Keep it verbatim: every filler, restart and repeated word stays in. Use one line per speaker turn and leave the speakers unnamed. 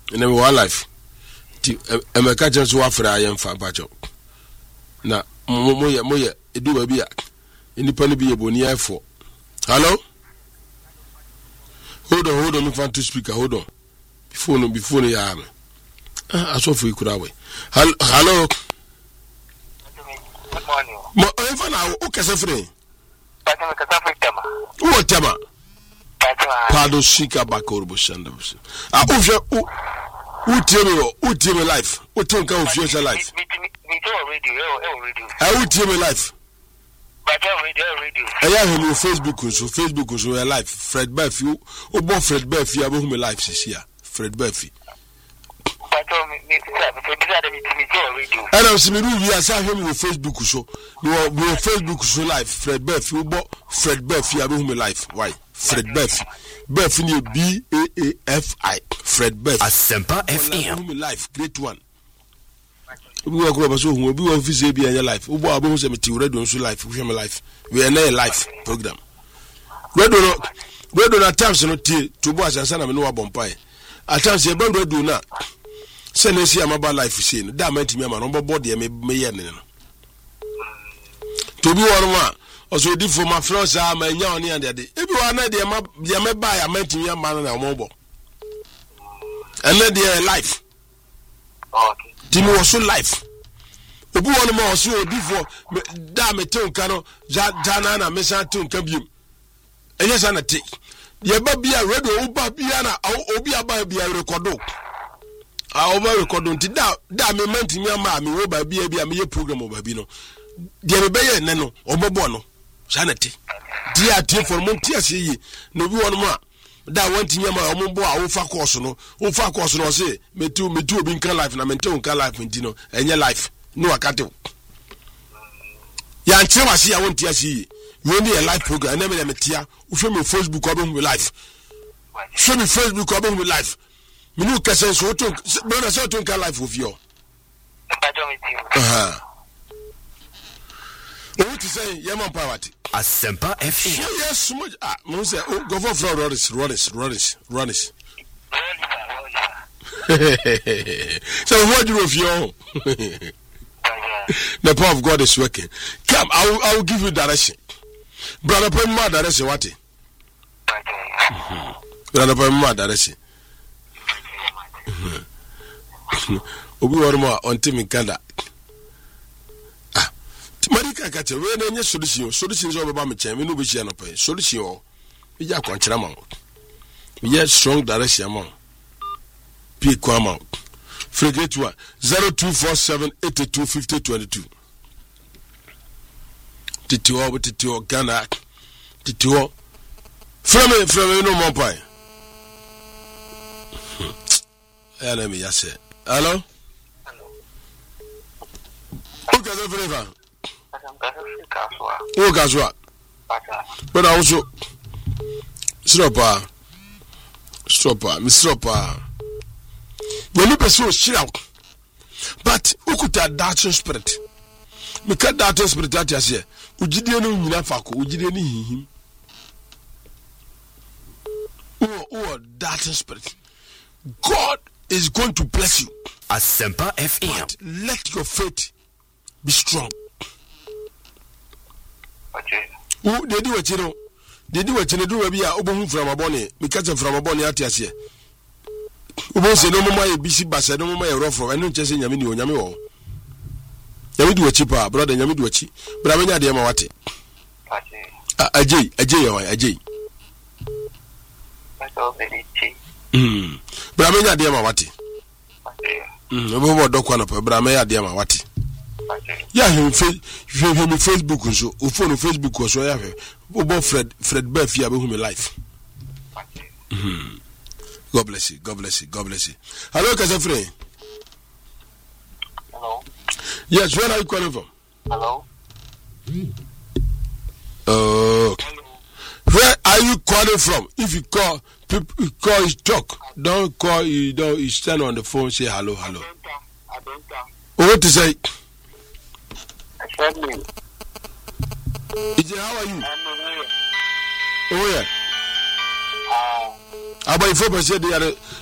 ene me one life ti emeka chen so wafra ayen fa bacho na mo ye mo ye edu ba bia enipa ne bi ye boni afo. Hello, hold on hold on me fan to speaker, hold on before no before no ya me ah aso fo ikura we. Hello,
good morning
mo e fa na o kese free
pata me kasa free tema
o tema pado shika bakorbo shanda ah o je o o teme o teme life o ton ka o future life
me me to already already
ah o teme life
but already already
aya he no Facebook so Facebook so your life Fred Buffy o bo Fred Buffy abo hu life sisia Fred Buffy
but me me me me to already
and I see me ru wi asa he me Facebook so no no Facebook so life Fred Buffy o bo Fred Buffy abo hu life why Fred Buffy Buffy ni B A A F I Fred Buffy
Asempa F M
life great one obi wa ko ba so hu obi wa office bi anya life obo abo hu se me ti radio so life we me life we na life program radio no radio na times no ti to bo asansa na me no wa bompai at times e ban radio na se na si amaba life se no da mantimi ama no bobo de me me ye ne no to bi won ma oso di for my friends ah ma nya oni ande de ebi wa na de ma de me ba ya mantimi ama no na mo bo and the life
okay
timi was so life obi won ma oso odi for da me tonka no jana na me san tonka biem enye sa na te ye ba bia radio oba bia na obi aba bia recordo a oba recordo nti da da me mantimi ama me wo ba bia bia me ye program oba bi no de me be ye ne no obobo no sa na te dia tie for mo tie ase yi no bi won ma da wanti nyama ombo a wo fa course no wo fa course no say metu metu obi nka life na mente nka life nti no enye life no akate ya nche wasi ya wonti asi you need a life program na me metia wo hwe me Facebook obo me life hwe me Facebook obo me life me no kase so to brother so to nka life of you aha o ti say yema poverty
Asempa F M.
Yes, so much. Ah, mo say, oh, go for fraud, Ronis, Ronis, Ronis, Ronis. So what do you feel? The power of God is working. Come, I will, I will give you direction. Brother, put my direction. What? Brother, put my direction. Obi warma on Tim Kanda. Marika kache we na nye solution solution zo be ba me chen me no be hia no pe solution o me ja kwankyera ma me ye strong direction ma pe kwa ma frigate one zero two four seven eight two five zero two two titio titio Ghana titio from me from me no more pai ele me ya se hello okay the flavor o gaswa but also stop stop me stop when you pursue shira but ukuta that spirit me ka that spirit that is here ugidie no nyina fako ugidie ni hihim o o that spirit God is going to bless you.
Asempa F M.
Let your faith be strong.
okay
Who they do what you know? They do what you do. We are open from a bonnet because from a bonnet at yes. Ubo se no more busy basa no more rough from and just in Yamini or Yamio. Yami do a cheaper, brother Yami do a cheap, but I mean, I dear Mawati. A J, a J, a J. Hmm. But I mean, I dear Mawati. Hmm. No dog one up, but I may I dear Mawati. Yeah, him Facebook so, or phone Facebook was so I have. Ubo Fred, Fred Buffy, about whom life. Hmm. God bless you. God bless you. God bless you. Hello, Kasafre.
Hello.
Yes, where are you calling from?
Hello.
Uh, where are you calling from? If you call, people call is talk. Don't call you. Don't you stand on the phone. Say hello, hello. Oh, what to say?
Exactly.
Is how are you? Oh yeah.
Ah.
About four percent, they are